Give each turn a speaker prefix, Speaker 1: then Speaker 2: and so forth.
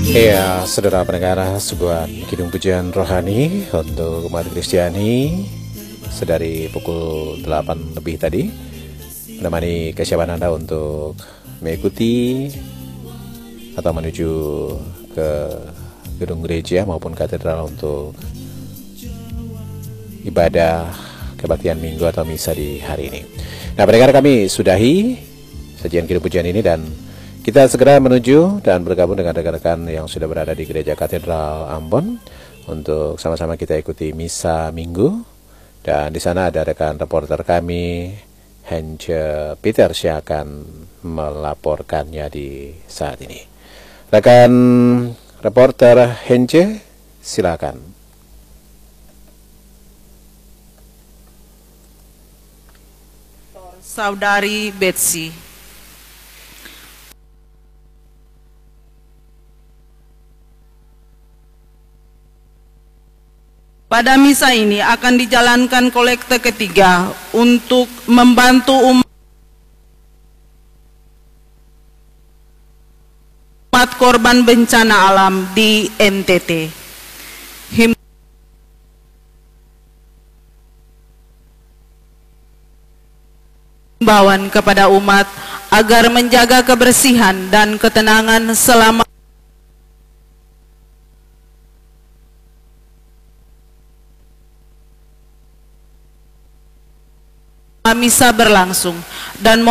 Speaker 1: Iya, saudara pendengar, sebuah kidung pujian rohani untuk umat Kristiani sedari pukul 8 lebih tadi, menemani kesiapan Anda untuk mengikuti atau menuju ke gedung gereja maupun katedral untuk ibadah kebaktian minggu atau misa di hari ini. Nah, pendengar, kami sudahi sajian kidung pujian ini dan kita segera menuju dan bergabung dengan rekan-rekan yang sudah berada di Gereja Katedral Ambon untuk sama-sama kita ikuti misa minggu. Dan di sana ada rekan reporter kami, Hence Peter, yang akan melaporkannya di saat ini. Rekan reporter Hence, silakan.
Speaker 2: Saudari Betsy. Pada misa ini akan dijalankan kolekte ketiga untuk membantu umat korban bencana alam di NTT. Himbauan kepada umat agar menjaga kebersihan dan ketenangan selama misa berlangsung dan